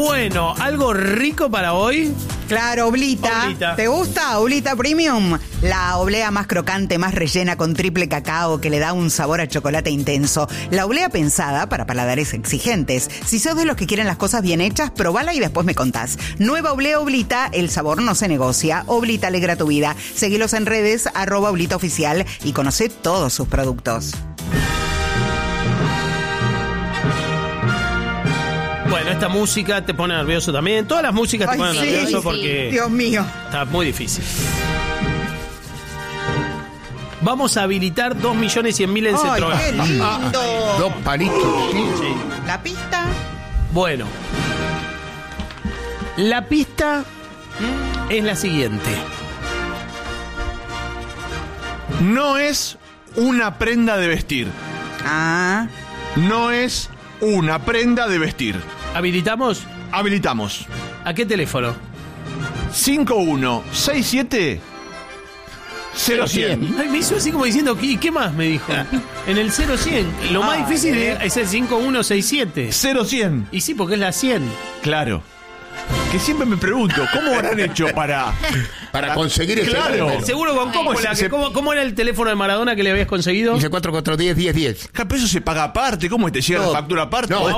Bueno, ¿algo rico para hoy? Claro, oblita. Oblita. ¿Te gusta? Oblita Premium. La oblea más crocante, más rellena con triple cacao que le da un sabor a chocolate intenso. La oblea pensada para paladares exigentes. Si sos de los que quieren las cosas bien hechas, probala y después me contás. Nueva oblea Oblita, el sabor no se negocia. Oblita alegra tu vida. Seguilos en redes, @oblitaoficial y conoce todos sus productos. Bueno, esta música te pone nervioso también. Todas las músicas te ponen nervioso porque Dios mío. está muy difícil. Vamos a habilitar 2.100.000 en ¡Ay, Centrogas. qué lindo! 2 palitos. Sí. La pista. Bueno, la pista es la siguiente. No es una prenda de vestir. Ah. No es una prenda de vestir. ¿Habilitamos? Habilitamos. ¿A qué teléfono? 5167 0100. Ay, me hizo así como diciendo, ¿y qué más me dijo? En el 0100. Lo más difícil es el 5167. 0100. Y sí, porque es la 100. Claro. Que siempre me pregunto, ¿cómo habrán hecho para conseguir ese Claro. número? Seguro con Coppola. ¿Cómo era el teléfono de Maradona que le habías conseguido? Dice 4410-1010. Ja, pero eso se paga aparte? ¿Cómo te llega No. la factura aparte? No,